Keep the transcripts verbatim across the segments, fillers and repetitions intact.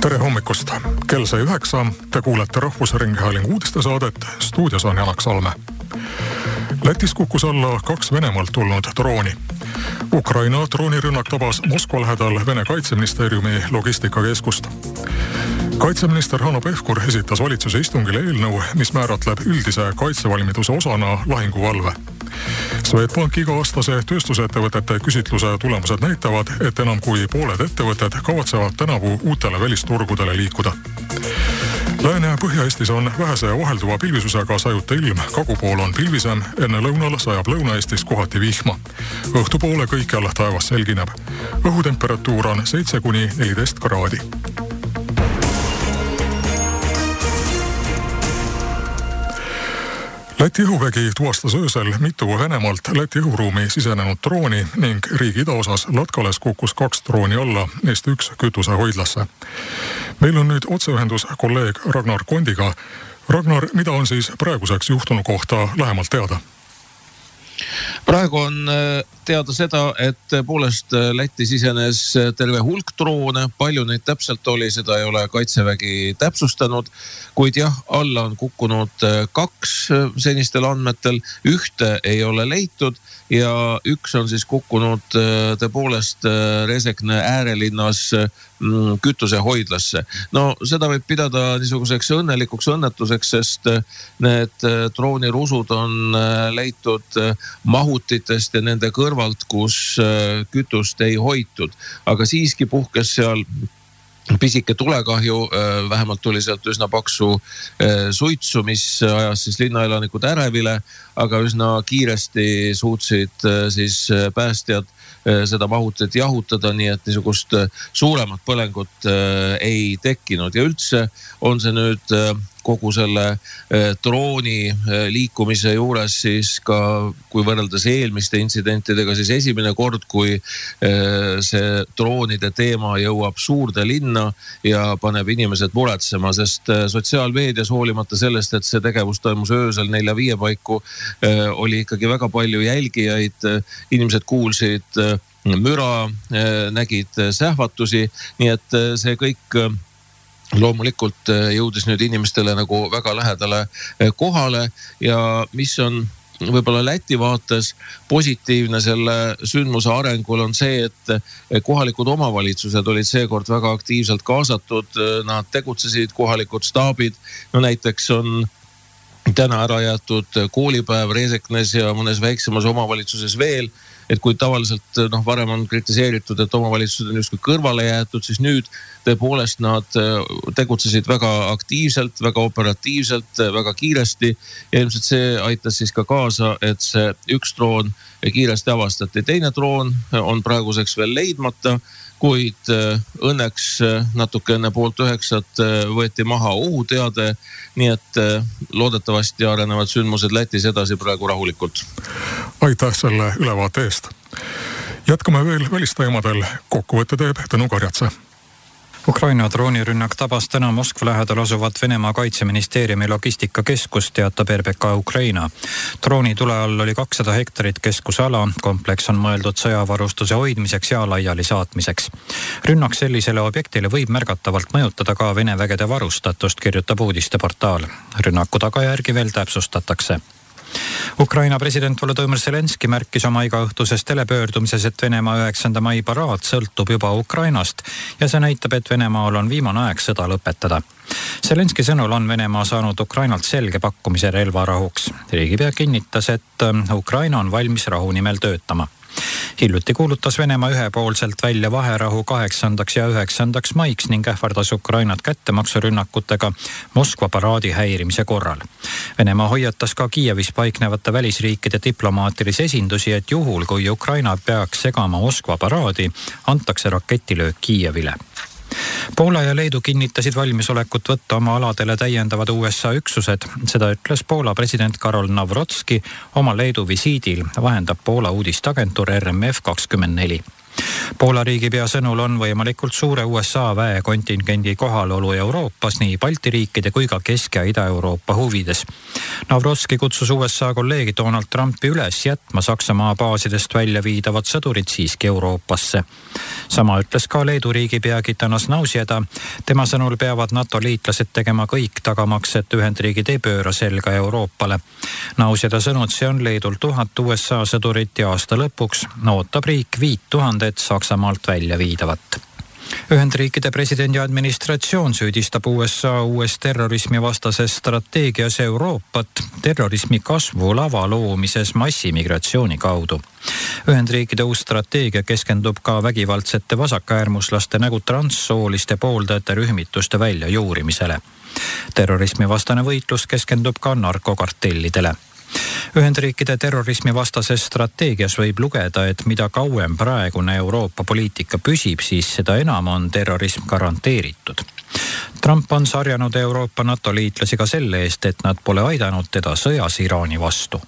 Tere hommikust! Kell sai üheksa, te kuulete Rahvusringhäälingu uudistesaadet, stuudios on Janak Salme. Lätis kukkus alla kaks Venemaalt tulnud drooni. Ukraina droonirünnak tabas Moskva lähedal Vene kaitseministeeriumi logistikakeskust. Kaitseminister Hanno Pevkur esitas valitsuse istungile eelnõu, mis määratleb üldise kaitsevalmiduse osana lahinguvalve. Swedbanki iga-aastase tööstusettevõtete küsitluse tulemused näitavad, et enam kui pooled ettevõtted kavatsevad tänavu uutele välisturgudele liikuda. Lääne- ja Põhja-Eestis on vähese vahelduva pilvisusega sajuta ilm, kagupool on pilvisem, enne lõunal sajab Lõuna-Eestis kohati vihma. Õhtupoole kõikjal taevas selgineb. Õhutemperatuur on seitse kuni neliteist kraadi. Läti õhuvägi tuvastas öösel mitu Venemaalt Läti õhuruumi sisenenud drooni ning riigi idaosas Latkales kukkus kaks drooni alla, neist üks kütusehoidlasse. Meil on nüüd otseühendus kolleeg Ragnar Kondiga. Ragnar, mida on siis praeguseks juhtunu kohta lähemalt teada? Praegu on teada seda, et poolest Läti sisenes terve hulk droone, palju neid täpselt oli, seda ei ole Kaitsevägi täpsustanud, kuid jah, alla on kukkunud kaks senistel andmetel, ühte ei ole leitud ja üks on siis kukkunud tõepoolest Resekne äärelinnas kütusehoidlasse. No seda võib pidada niisuguseks õnnelikuks õnnetuseks, sest need droonirusud on leitud mahutitest ja nende kõrvalt, kus kütust ei hoitud. Aga siiski puhkes seal pisike tulekahju, vähemalt tuli sealt üsna paksu suitsu, mis ajas siis linnaelanikud ärevile, aga üsna kiiresti suutsid siis päästjad seda mahutit jahutada, nii et niisugust suuremat põlengut ei tekkinud. Ja üldse on see nüüd kogu selle drooni liikumise juures siis ka, kui võrreldes eelmiste intsidentidega, siis esimene kord, kui see droonide teema jõuab suurde linna ja paneb inimesed muretsema, sest sotsiaalmeedias hoolimata sellest, et see tegevus toimus öösel nelja viie paiku, oli ikkagi väga palju jälgijaid, inimesed kuulsid müra, nägid sähvatusi, nii et see kõik loomulikult jõudis nüüd inimestele nagu väga lähedale kohale ja mis on võib-olla Läti vaates positiivne selle sündmuse arengul on see, et kohalikud omavalitsused olid seekord väga aktiivselt kaasatud, nad tegutsesid, kohalikud staabid, no näiteks on täna ära jäetud koolipäev Reseknes ja mõnes väiksemas omavalitsuses veel, et kui tavaliselt noh, varem on kritiseeritud, et omavalitsused on justkui kõrvale jäetud, siis nüüd tõepoolest nad tegutsesid väga aktiivselt, väga operatiivselt, väga kiiresti ja ilmselt see aitas siis ka kaasa, et see üks droon kiiresti avastati. Teine droon on praeguseks veel leidmata, kuid õnneks natuke enne poolt üheksat võeti maha ohuteade, nii et loodetavasti arenevad sündmused Lätis edasi praegu rahulikult. Aitäh selle ülevaate eest. Jätkame veel välisteemadel. Kokkuvõtte teeb Tõnu Karjatse. Ukraina droonirünnak tabas täna Moskva lähedal asuvat Venemaa kaitseministeeriumi logistikakeskust, teatab R B K Ukraina. Drooni tule all oli kakssada hektarit keskusala, kompleks on mõeldud sõjavarustuse hoidmiseks ja laiali saatmiseks. Rünnak sellisele objektile võib märgatavalt mõjutada ka Vene vägede varustatust, kirjutab uudisteportaal. Rünnaku tagajärgi veel täpsustatakse. Ukraina president Volodõmõr Zelenski märkis oma igaõhtuses telepöördumises, et Venemaa üheksanda mai paraad sõltub juba Ukrainast ja see näitab, et Venemaal on viimane aeg sõda lõpetada. Zelenski sõnul on Venemaa saanud Ukrainalt selge pakkumise relvarahuks. Riigipea kinnitas, et Ukraina on valmis rahu nimel töötama. Hiljuti kuulutas Venemaa ühepoolselt välja vaherahu kaheksandaks ja üheksandaks maiks ning ähvardas Ukrainat kättemaksurünnakutega Moskva paraadi häirimise korral. Venemaa hoiatas ka Kiievis paiknevate välisriikide diplomaatilisi esindusi, et juhul, kui Ukraina peaks segama Moskva paraadi, antakse raketilöök Kiievile. Poola ja Leedu kinnitasid valmisolekut võtta oma aladele täiendavad U S A üksused. Seda ütles Poola president Karol Nawrocki oma Leedu visiidil, vahendab Poola uudistagentuur R M F kakskümmend neli. Poola riigipea sõnul on võimalikult suure U S A väekontingendi kohalolu Euroopas nii Balti riikide kui ka Kesk- ja Ida-Euroopa huvides. Navrovski kutsus U S A kolleegi Donald Trumpi üles jätma Saksamaa baasidest välja viidavad sõdurid siiski Euroopasse. Sama ütles ka Leedu riigipea Gitanas Nausėda. Tema sõnul peavad NATO liitlased tegema kõik tagamaks, et Ühendriigid ei pööra selga Euroopale. Nausėda sõnud see on Leedul tuhat U S A sõdurit ja aasta lõpuks ootab riik viit tuhandet Saksamaalt välja viidavat. Ühendriikide presidendi administratsioon süüdistab U S A uues terrorismi vastases strateegias Euroopat terrorismi kasvu lava loomises massimigratsiooni kaudu. Ühendriikide uus strateegia keskendub ka vägivaldsete vasakäärmuslaste nagu transsooliste pooldajate rühmituste väljajuurimisele. Terrorismi vastane võitlus keskendub ka narkokartellidele. Ühendriikide terrorismi vastases strateegias võib lugeda, et mida kauem praegune Euroopa poliitika püsib, siis seda enam on terrorism garanteeritud. Trump on sarjanud Euroopa NATO liitlasi ka selle eest, et nad pole aidanud teda sõjas Iraani vastu.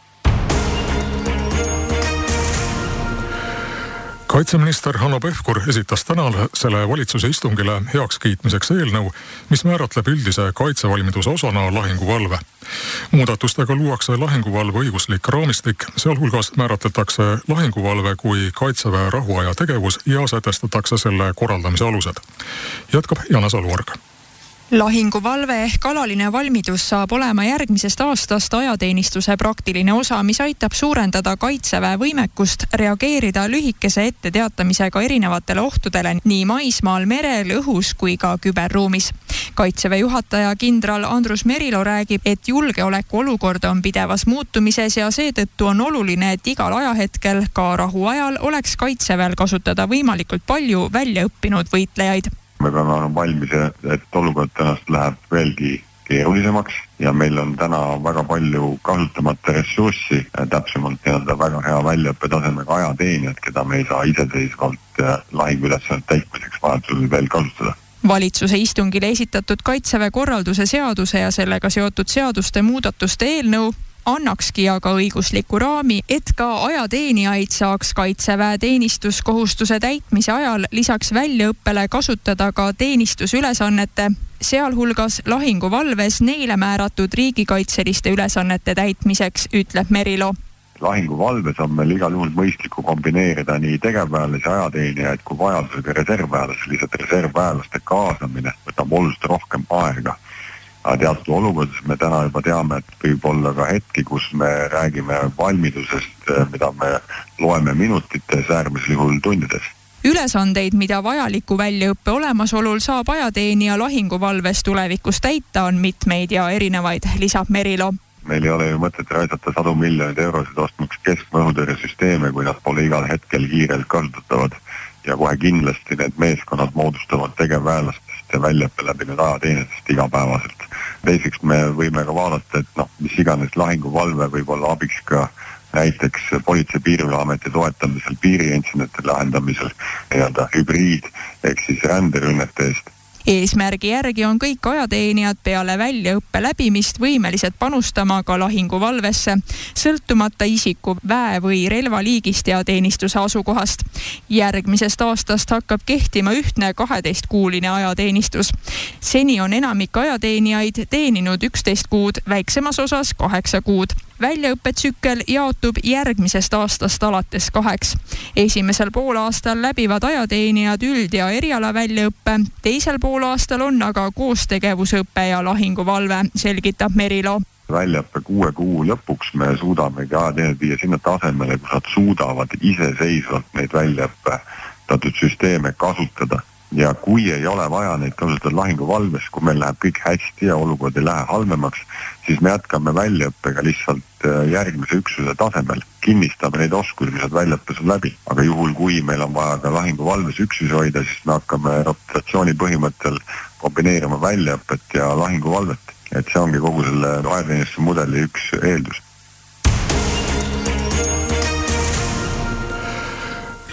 Kaitseminister Hanno Pevkur esitas tänal selle valitsuse istungile heaks kiitmiseks eelnõu, mis määratleb üldise kaitsevalmiduse osana lahinguvalve. Muudatustega luuakse lahinguvalve õiguslik raamistik, sealhulgas määratletakse lahinguvalve kui kaitseväe rahuaja tegevus ja sätestatakse selle korraldamise alused. Jätkab Jana Saluorg. Lahinguvalve ehk alaline valmidus saab olema järgmisest aastast ajateenistuse praktiline osa, mis aitab suurendada kaitseväe võimekust reageerida lühikese etteteatamisega erinevatele ohtudele nii maismaal, merel, õhus kui ka küberruumis. Kaitseväe juhataja kindral Andrus Merilo räägib, et julgeoleku olukord on pidevas muutumises ja seetõttu on oluline, et igal ajahetkel, ka rahuajal, oleks kaitseväel kasutada võimalikult palju väljaõppinud võitlejaid. Me peame olema valmis, et olukord tänast läheb veelgi keerulisemaks ja meil on täna väga palju kasutamata ressurssi, täpsemalt nii-öelda väga hea väljaõppe tasemega ajateenijad, keda me ei saa iseseisvalt lahinguülesannete täitmiseks vajadusel veel kasutada. Valitsuse istungile esitatud kaitseväe korralduse seaduse ja sellega seotud seaduste muudatuste eelnõu annakski aga õigusliku raami, et ka ajateenijaid saaks kaitseväe teenistuskohustuse täitmise ajal lisaks väljaõppele kasutada ka teenistusülesannete, sealhulgas lahinguvalves neile määratud riigikaitseliste ülesannete täitmiseks, ütleb Merilo. Lahinguvalves on meil igal juhul mõistlikku kombineerida nii tegevväelisi ajateenijaid kui vajadusega reservväelasi, lihtsalt reservväelaste kaasamine võtab oluliselt rohkem aega. Teatud olukordades me täna juba teame, et võib olla ka hetki, kus me räägime valmidusest, mida me loeme minutites, äärmisel juhul tundides. Ülesandeid, mida vajaliku väljaõppe olemasolul saab ajateenija lahinguvalves tulevikus täita, on mitmeid ja erinevaid, lisab Merilo. Meil ei ole ju mõtet raisata sadu miljoneid eurosid ostmaks keskmaa-õhutõrjesüsteeme, kui nad pole igal hetkel kiirelt kasutatavad ja kohe kindlasti need meeskonnad moodustavad tegevväelastest ja väljaõppe läbi need ajateenistest igapäevaselt. Teiseks me võime ka vaadata, et noh, mis iganes lahinguvalve võib olla abiks ka näiteks Politsei- ja Piirivalveameti toetamisel, piiriintsidentide lahendamisel, nii-öelda hübriid ehk siis ränderünnete eest. Eesmärgi järgi on kõik ajateenijad peale väljaõppe läbimist võimelised panustama ka lahinguvalvesse, sõltumata isiku väe- või relvaliigist ja teenistuse asukohast. Järgmisest aastast hakkab kehtima ühtne kaheteistkuuline ajateenistus. Seni on enamik ajateenijaid teeninud üksteist kuud, väiksemas osas kaheksa kuud. Väljaõppetsükkel jaotub järgmisest aastast alates kaheks. Esimesel poolaastal läbivad ajateenijad üld- ja eriala väljaõppe, teisel poolaastal on aga koostegevusõppe ja lahinguvalve, selgitab Merilo. Väljaõppe kuue kuu lõpuks me suudamegi ajateenijad viia sinna tasemele, kus nad suudavad iseseisvalt neid väljaõppe tatud süsteeme kasutada. Ja kui ei ole vaja neid kasutada lahinguvalves, kui meil läheb kõik hästi ja olukord ei lähe halvemaks, siis me jätkame väljaõppega lihtsalt järgmise üksuse tasemel. Kinnistame neid oskusi, mis nad väljaõppes on läbi. Aga juhul, kui meil on vaja ka lahinguvalves üksusi hoida, siis me hakkame rotatsiooni põhimõttel kombineerima väljaõpet ja lahinguvalvet. Et see ongi kogu selle ajateenistuse mudeli üks eeldus.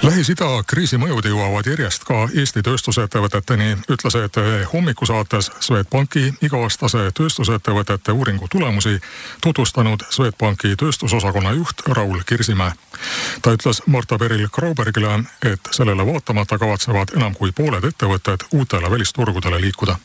Lähis-Ida kriisi mõjud jõuavad järjest ka Eesti tööstusettevõteteni, ütles E T V hommikusaates Swedbanki iga-aastase tööstusettevõtete uuringu tulemusi tutvustanud Swedbanki tööstusosakonna juht Raul Kirsimäe. Ta ütles Marta Peril-Graubergile, et sellele vaatamata kavatsevad enam kui pooled ettevõtted uutele välisturgudele liikuda.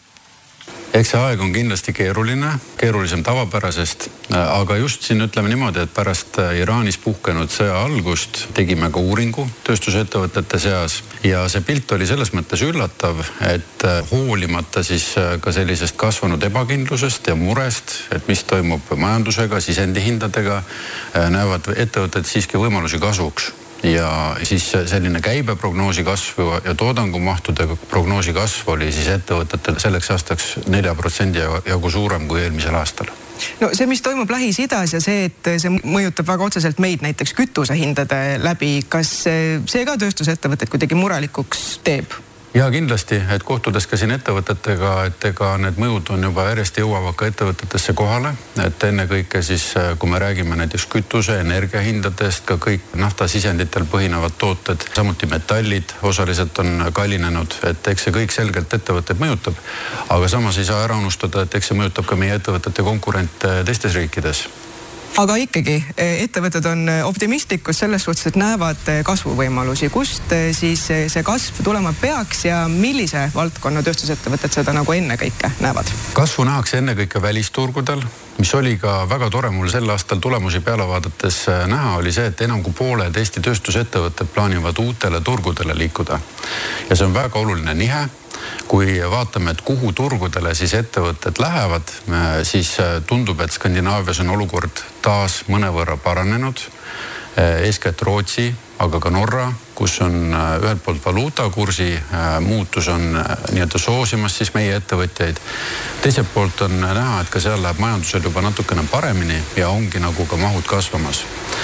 Eks see aeg on kindlasti keeruline, keerulisem tavapärasest, aga just siin ütleme niimoodi, et pärast Iraanis puhkenud sõja algust tegime ka uuringu tööstusettevõtete seas ja see pilt oli selles mõttes üllatav, et hoolimata siis ka sellisest kasvanud ebakindlusest ja murest, et mis toimub majandusega, sisendihindadega, näevad ettevõtted siiski võimalusi kasvuks. Ja siis selline käibeprognoosi kasv ja toodangumahtude prognoosi kasv oli siis ettevõtetel selleks aastaks nelja protsendi jagu suurem kui eelmisel aastal. No see, mis toimub Lähis-Idas ja see, et see mõjutab väga otseselt meid näiteks kütusehindade läbi, kas see ka tööstusettevõtted kuidagi murelikuks teeb? Ja kindlasti, et kohtudes ka siin ettevõtetega, et ega need mõjud on juba järjest jõuavad ka ettevõtetesse kohale, et enne kõike siis, kui me räägime näiteks kütuse, energiahindadest, ka kõik naftasisenditel põhinevad tooted, samuti metallid osaliselt on kallinenud, et eks see kõik selgelt ettevõtteid mõjutab, aga samas ei saa ära unustada, et eks see mõjutab ka meie ettevõtete konkurente teistes riikides. Aga ikkagi, ettevõtted on optimistlikud selles suhtes, et näevad kasvuvõimalusi. Kust siis see kasv tulema peaks ja millise valdkonna tööstusettevõtted seda nagu enne kõike näevad? Kasvu nähakse enne kõike välisturgudel, mis oli ka väga tore mul sel aastal tulemusi peale vaadates näha, oli see, et enam kui pooled Eesti tööstusettevõtted plaanivad uutele turgudele liikuda. Ja see on väga oluline nihe. Kui vaatame, et kuhu turgudele siis ettevõtted lähevad, siis tundub, et Skandinaavias on olukord taas mõnevõrra paranenud. Eeskätt Rootsi, aga ka Norra, kus on ühelt poolt valuutakursi muutus on nii-öelda soosimas siis meie ettevõtjaid. Teiselt poolt on näha, et ka seal läheb majandusel juba natukene paremini ja ongi nagu ka mahud kasvamas.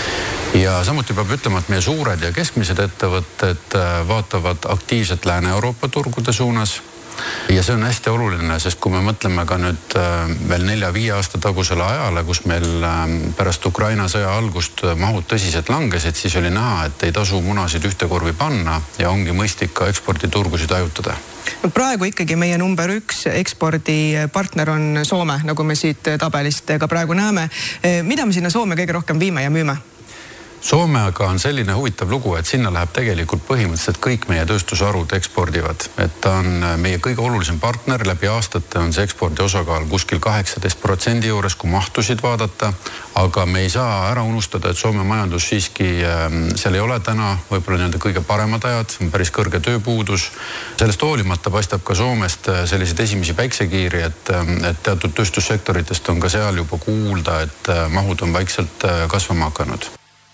Ja samuti peab ütlema, et meie suured ja keskmised ettevõtted vaatavad aktiivselt Lääne-Euroopa turgude suunas. Ja see on hästi oluline, sest kui me mõtleme ka nüüd veel nelja-viie aasta tagusele ajale, kus meil pärast Ukraina sõja algust mahud tõsiselt langesid, siis oli näha, et ei tasu munasid ühte korvi panna ja ongi mõistlik ka eksporditurgusid ajutada. Praegu ikkagi meie number üks ekspordipartner on Soome, nagu me siit tabelist ka praegu näeme. Mida me sinna Soome kõige rohkem viime ja müüme? Soomega on selline huvitav lugu, et sinna läheb tegelikult põhimõtteliselt kõik meie tööstusharud ekspordivad. Et ta on meie kõige olulisem partner, läbi aastate on see ekspordi osakaal kuskil kaheksateist protsendi juures, kui mahtusid vaadata. Aga me ei saa ära unustada, et Soome majandus siiski, seal ei ole täna võib-olla nii-öelda kõige paremad ajad, on päris kõrge tööpuudus. Sellest hoolimata paistab ka Soomest selliseid esimesi päiksekiiri, et, et teatud tööstussektoritest on ka seal juba kuulda, et mahud on vaikselt kasvama hakanud.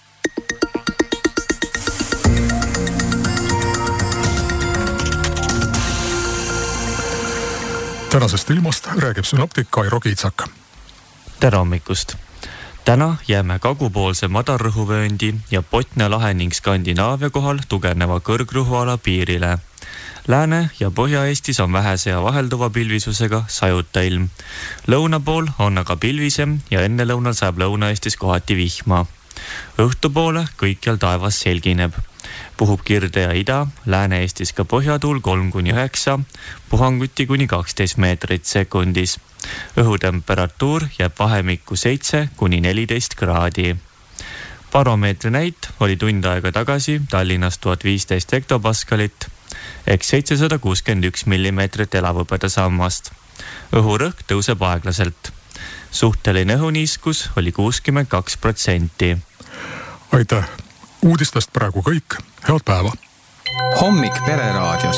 Tänasest ilmast räägib synoptik Kairo Kiitsak. Tere hommikust! Täna jääme kagupoolse madarrõhuvööndi ja Botnia lahe ning Skandinaavia kohal tugevneva kõrgrõhuala piirile. Lääne- ja Põhja-Eestis on vähese ja vahelduva pilvisusega sajuta ilm. Lõuna pool on aga pilvisem ja enne lõunal saab Lõuna-Eestis kohati vihma. Õhtupoole kõikjal taevas selgineb. Puhub kirde ja ida, Lääne-Eestis ka põhjatuul kolm kuni üheksa, puhanguti kuni kaksteist meetrit sekundis. Õhutemperatuur jääb vahemikku seitse kuni neliteist kraadi. Baromeetri näit oli tund aega tagasi Tallinnas tuhat viisteist hektopaskalit, ehk seitsesada kuuskümmend üks millimeetrit elavõbeda sammast. Õhurõhk tõuseb aeglaselt. Suhteline õhuniiskus oli kuuskümmend kaks protsenti. Aitäh! Uudistest praegu kõik. Head päeva! Hommik Pereraadios.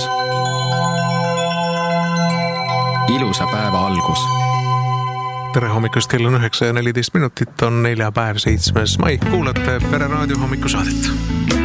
Ilusa päeva algus. Tere hommikust, kell on üheksa ja neliteist minutit, on neljapäev seitsmes mai. Kuulate Pereraadio hommikusaadet.